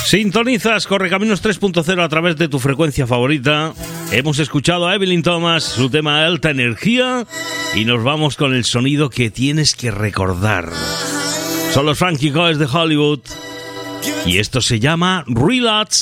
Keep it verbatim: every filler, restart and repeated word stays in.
Sintonizas Correcaminos tres punto cero a través de tu frecuencia favorita. Hemos escuchado a Evelyn Thomas, su tema Alta Energía, y nos vamos con el sonido que tienes que recordar. Son los Frankie Goes de Hollywood y esto se llama Relax.